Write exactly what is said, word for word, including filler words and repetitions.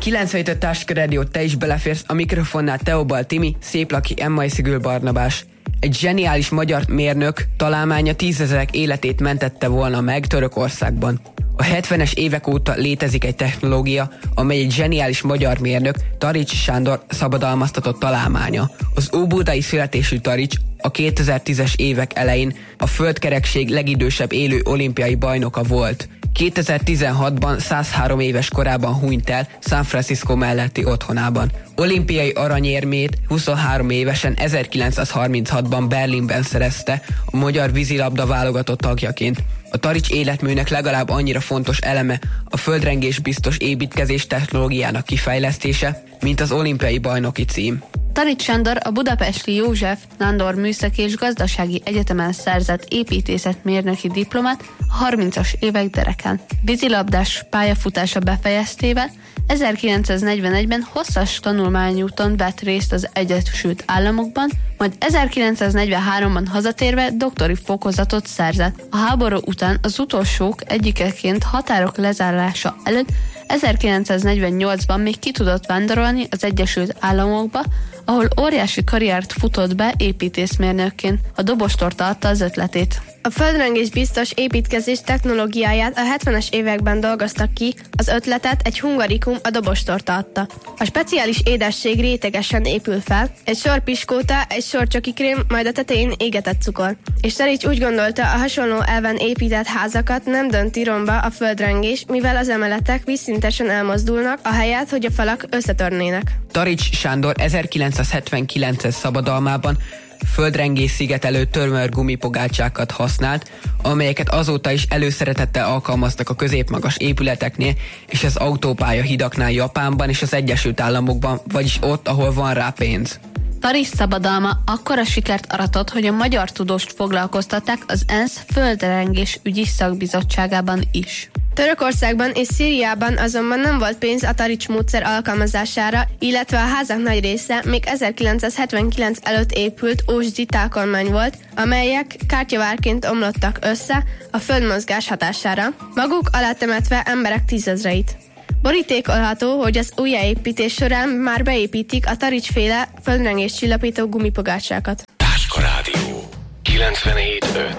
kilencvenöt Társka Rádió, te is beleférsz, a mikrofonnál Teobal Timi, Széplaki Emma és Szigül Barnabás. Egy zseniális magyar mérnök találmánya tízezerek életét mentette volna meg Törökországban. A hetvenes évek óta létezik egy technológia, amely egy zseniális magyar mérnök, Tarics Sándor szabadalmaztatott találmánya. Az óbudai születésű Tarics a kétezer-tízes évek elején a földkerekség legidősebb élő olimpiai bajnoka volt. kétezer-tizenhatban százhárom éves korában hunyt el San Francisco melletti otthonában. Olimpiai aranyérmét huszonhárom évesen ezerkilencszázharminchatban Berlinben szerezte a magyar vízilabda válogatott tagjaként. A Tarics életműnek legalább annyira fontos eleme a földrengés biztos építkezés technológiának kifejlesztése, mint az olimpiai bajnoki cím. Tarics Sándor a budapesti József Nándor Műszaki és Gazdasági Egyetemen szerzett építészetmérnöki diplomát a harmincas évek derekán. Vízilabdás pályafutása befejeztével ezerkilencszáznegyvenegyben hosszas tanulmányúton vett részt az Egyesült Államokban, majd ezerkilencszáznegyvenháromban hazatérve doktori fokozatot szerzett. A háború után az utolsók egyikeként határok lezárása előtt ezerkilencszáznegyvennyolcban még ki tudott vándorolni az Egyesült Államokba, ahol óriási karriert futott be építészmérnökként. A dobostorta adta az ötletét. A földrengés biztos építkezés technológiáját a hetvenes években dolgoztak ki, az ötletet egy hungarikum, a dobostorta adta. A speciális édesség rétegesen épül fel, egy sor piskóta, egy sor csokikrém, majd a tetején égetett cukor. És Tarics úgy gondolta, a hasonló elven épített házakat nem dönti romba a földrengés, mivel az emeletek vízszintesen elmozdulnak, ahelyett, hogy a falak összetörnének. Tarics Sándor ezerkilencszázhetvenkilences szabadalmában földrengés szigetelő törmör gumipogácsákat használt, amelyeket azóta is előszeretettel alkalmaztak a középmagas épületeknél és az autópálya hidaknál Japánban és az Egyesült Államokban, vagyis ott, ahol van rá pénz. Tarics szabadalma akkora sikert aratott, hogy a magyar tudóst foglalkoztatták az ENSZ földrengés ügyi szakbizottságában is. Törökországban és Szíriában azonban nem volt pénz a Tarics módszer alkalmazására, illetve a házak nagy része még ezerkilencszázhetvenkilenc előtt épült ósdi tákolmány volt, amelyek kártyavárként omlottak össze a földmozgás hatására, maguk alá temetve emberek tízezreit. Borítékolható, hogy az újjáépítés során már beépítik a Tarics-féle földrengés csillapító gumipogácsákat. Társka Rádió kilencvenhét öt